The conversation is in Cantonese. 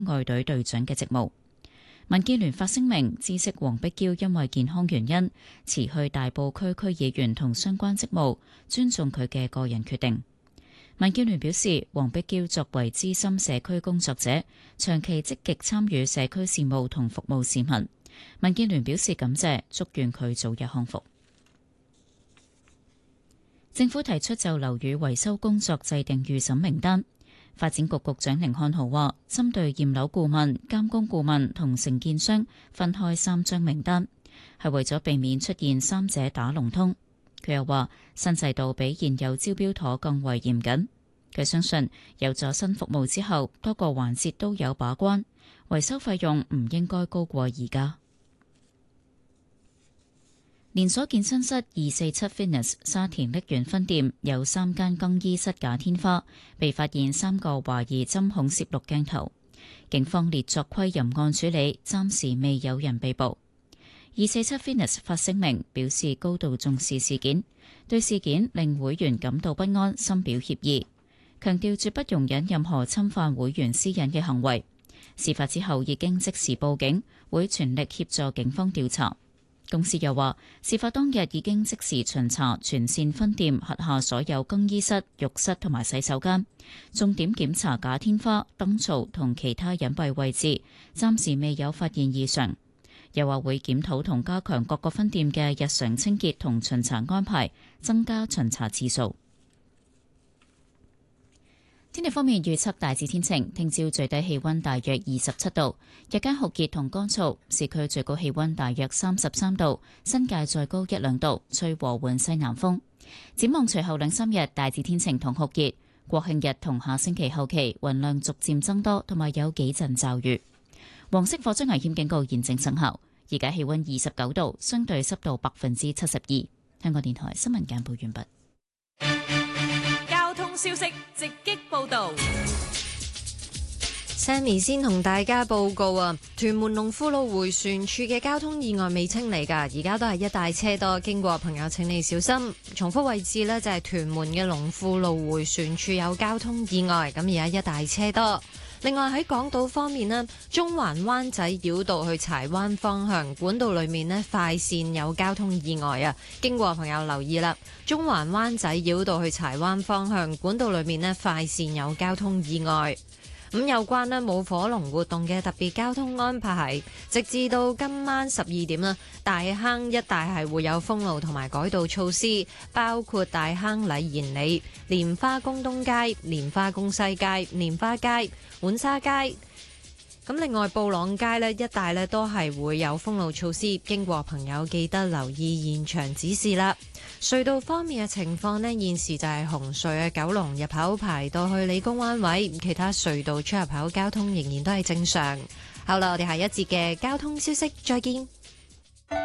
愛隊隊長嘅職務。民建聯發聲明知悉黃碧嬌因為健康原因辭去大埔區區議員同相關職務，尊重佢嘅個人決定。民建聯表示，黃碧嬌作為資深社區工作者，長期積極參與社區事務同服務市民。民建聯表示感謝，祝願佢早日康復。政府提出就樓宇維修工作制定預審名單。發展局局長甯漢豪話，針對驗樓顧問、監工顧問同承建商分開3張名單，係為咗避免出現三者打龍通。佢又話，新制度比現有招標妥更為嚴謹。佢相信有咗新服務之後，多個環節都有把關，維修費用唔應該高過而家。連鎖健身室247 Fitness 沙田瀝源分店有3間更衣室假天花，被發現3個懷疑針孔攝錄鏡頭，警方列作窺淫案處理，暫時未有人被捕。247 Fitness 發聲明表示高度重視事件，對事件令會員感到不安，深表歉意，強調絕不容忍任何侵犯會員私隱嘅行為。事發之後已經即時報警，會全力協助警方調查。公司又話，事發當日已經即時巡查全線分店轄下所有更衣室、浴室同埋洗手間，重點檢查假天花、燈槽同其他隱蔽位置，暫時未有發現異常。又話會檢討同加強各個分店嘅日常清潔同巡查安排，增加巡查次數。天氣方面預測大致天晴，聽朝最低氣溫大約27度，日間酷熱同乾燥，市區最高氣溫大約33度，新界再高1-2度，吹和緩西南風。展望隨後2-3日大致天晴同酷熱，國慶日同下星期後期雲量逐漸增多，同埋有幾陣驟雨。黃色火災危險警告現正生效，而家氣溫29度，相對濕度72%。香港電台新聞簡報完畢。 交通消息直擊報道。 Sammy 先同大家報告啊，屯門龍富路迴旋處嘅交通意外未清理㗎，而家都係一大車多，經過朋友請你小心。重複位置呢，就係屯門嘅龍富路迴旋處有交通意外，咁而家一大車多。另外喺港島方面呢，中環灣仔繞道去柴灣方向管道裏面呢，快線有交通意外啊，經過朋友留意啦。中環灣仔繞道去柴灣方向管道裏面呢，快線有交通意外。咁有關呢舞火龍活動嘅特別交通安排係，直至到今晚12點啦，大坑一帶係會有封路同埋改道措施，包括大坑禮賢里、蓮花宮東街、蓮花宮西街、蓮花街、浣紗街。咁另外布朗街呢一帶呢都係會有封路措施，經過朋友記得留意現場指示啦。隧道方面嘅情況呢，現時就係紅隧嘅九龍入口排到去理工灣位，其他隧道出入口交通仍然都係正常。好啦，我哋下一節嘅交通消息再見。